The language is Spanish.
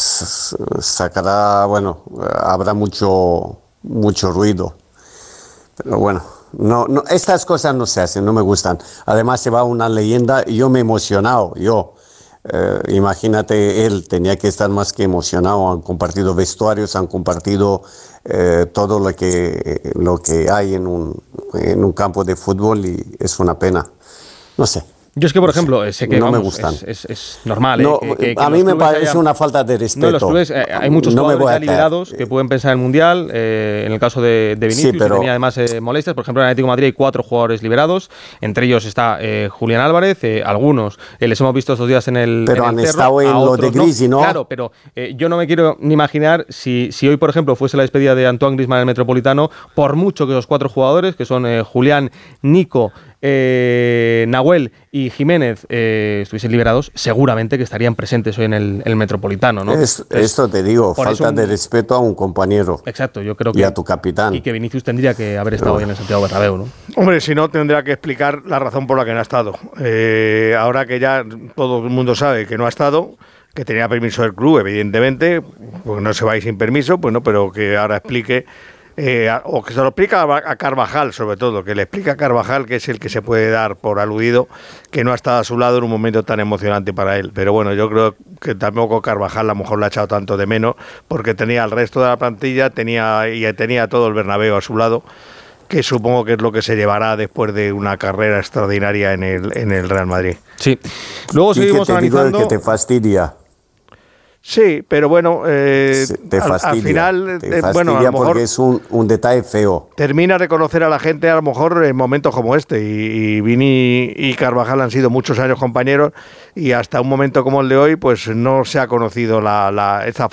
sacará, bueno, habrá mucho ruido. Pero bueno, no, estas cosas no se hacen, no me gustan. Además se va una leyenda y yo me he emocionado, imagínate, él tenía que estar más que emocionado. Han compartido vestuarios, han compartido todo lo que hay en un campo de fútbol y es una pena. No sé. Yo es que, por ejemplo, sé que no me gustan. Es normal. No, a mí me parece una falta de respeto. No, los clubes, hay muchos jugadores liberados que pueden pensar en el Mundial. En el caso de Vinicius, sí, pero... que tenía además molestias. Por ejemplo, en Atlético de Madrid hay 4 jugadores liberados. Entre ellos está Julián Álvarez. Algunos les hemos visto estos días en el Pero en el han estado en lo de Grisi, ¿no? Claro, pero yo no me quiero ni imaginar si hoy, por ejemplo, fuese la despedida de Antoine Griezmann en el Metropolitano, por mucho que los 4 jugadores, que son Julián, Nico, Nahuel y Jiménez estuviesen liberados, seguramente que estarían presentes hoy en el Metropolitano, ¿no? Esto te digo, falta de respeto a un compañero. Exacto, yo creo que... Y a tu capitán. Y que Vinicius tendría que haber estado hoy en el Santiago Bernabéu, ¿no? Hombre, si no, tendrá que explicar la razón por la que no ha estado. Ahora que ya todo el mundo sabe que no ha estado, que tenía permiso del club, evidentemente, pues no se va a ir sin permiso, pues no, pero que ahora explique... o que se lo explica a Carvajal, sobre todo, que le explica a Carvajal, que es el que se puede dar por aludido, que no ha estado a su lado en un momento tan emocionante para él. Pero bueno, yo creo que tampoco Carvajal a lo mejor le ha echado tanto de menos, porque tenía al resto de la plantilla, tenía todo el Bernabéu a su lado, que supongo que es lo que se llevará después de una carrera extraordinaria en el Real Madrid. Sí. Luego seguimos analizando... que te fastidia. Sí, pero bueno, te fastidia, al final, te fastidia bueno, a lo mejor porque es un detalle feo. Termina de reconocer a la gente a lo mejor en momentos como este, y Vini y Carvajal han sido muchos años compañeros y hasta un momento como el de hoy pues no se ha conocido esa